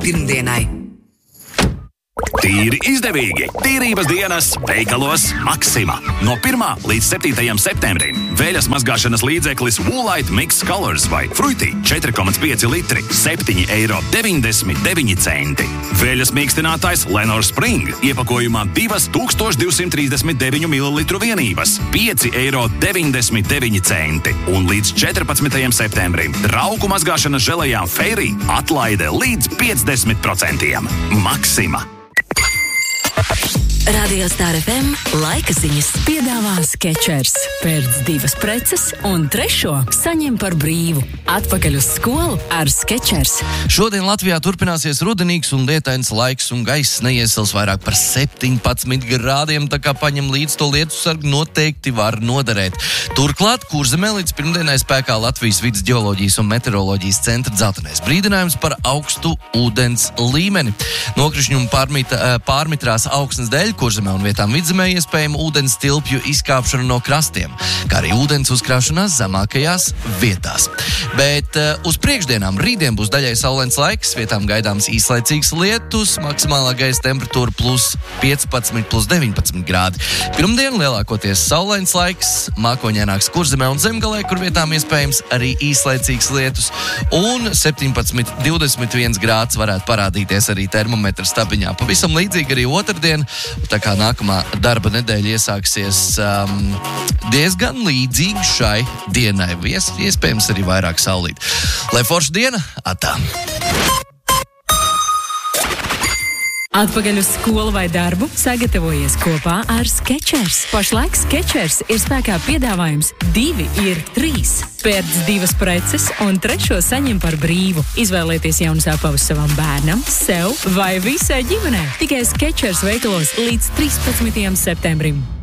pirmdienai. Tīri izdevīgi! Tīrības dienas veikalos Maxima. No 1. līdz 7. septembrim vēļas mazgāšanas līdzeklis Woolite Mix Colors vai Fruity 4,5 litri, 7,99 €. Vēļas mīkstinātājs Lenor Spring iepakojumā 2239 ml vienības, 5,99 €. Un līdz 14. septembrim trauku mazgāšanas želejām Fairy atlaide līdz 50%. Maxima. Radio Star FM laika ziņas piedāvā Skechers. Pērc 2 preces un 3. saņem par brīvu. Atpakaļ uz skolu ar Skechers. Šodien Latvijā turpināsies rudenīgs un lietains laiks un gaiss neiesils vairāk par 17 grādiem, tā kā paņem līdz to lietusargu noteikti var noderēt. Turklāt Kurzemē līdz pirmdienai spēkā Latvijas vides ģeoloģijas un meteoroloģijas centra dzeltenais brīdinājums par augstu ūdens līmeni. Nokrišņu un pārmitrās augsnes dēļ Kurzemē un vietām Vidzemē iespējama ūdens tilpju izkāpšana no krastiem, kā arī ūdens uzkrāšanās zemākajās vietās. Bet uz priekšdienām rītdien būs daļai saulains laiks, vietām gaidāms īslaicīgs lietus, maksimālā gaisa temperatūra +15, +19 grādi. Pirmdien lielākoties saulains laiks, mākoņaināks Kurzemē un Zemgalē, kur vietām iespējams arī īslaicīgs lietus, un 17-21 grāds varētu parādīties arī termometra stabiņā. Pavisam līdzīgi arī otrdien, tā kā nākamā darba nedēļa iesāksies diezgan līdzīgi šai dienai. Iespējams arī vairāk saulīt. Lai forša diena, atā! Atpakaļ uz skolu vai darbu sagatavojies kopā ar Skechers. Pašlaik Skechers ir spēkā piedāvājums 2 ir 3. Pērc 2 preces un 3. saņem par brīvu. Izvēlieties jaunas apavus savam bērnam, sev vai visai ģimenei. Tikai Skechers veikalos līdz 13. septembrim.